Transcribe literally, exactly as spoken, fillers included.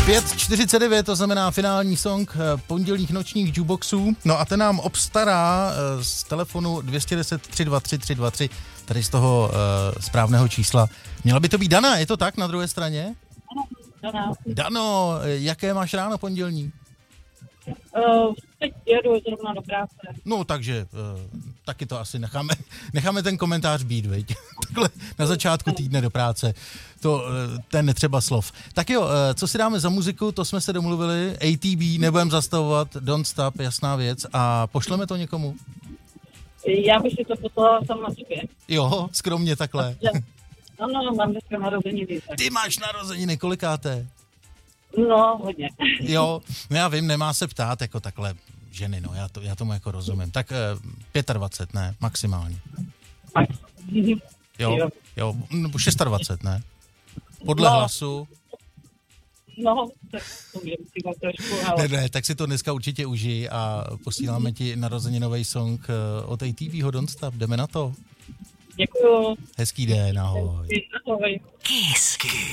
pět čtyřicet devět, to znamená finální song pondělních nočních jukeboxů. No a ten nám obstará z telefonu dvě stě deset tři dva tři tři dva tři, tady z toho uh, správného čísla. Měla by to být Dana, je to tak na druhé straně? Ano, Dana. Dano, jaké máš ráno pondělní? Uh, teď jedu zrovna do práce. No, takže uh, taky to asi necháme, necháme ten komentář být, viď? Takhle na začátku týdne do práce. To, uh, ten netřeba slov. Tak jo, uh, co si dáme za muziku, to jsme se domluvili. A T B, nebudem zastavovat, Don't Stop, jasná věc. A pošleme to někomu? Já bych si to poslala sama sobě. Jo, skromně takhle. Ano, mám dneska narozeniny. Ty máš narozeniny, kolikáté? No, hodně. Jo, no já vím, nemá se ptát jako takhle ženy, no, já, to, já tomu jako rozumím. Tak eh, dvacet pět, ne, maximálně. Jo, jo, nebo dvacet šest, ne? Podle no. hlasu. No, tak to mě musím trošku, ale... Ne, ne, tak si to dneska určitě užij a posíláme ti narozeninový song od A T V ho Don't Stop, jdeme na to. Děkuju. Hezký den, ahoj. Ahoj. Kiss. Kiss.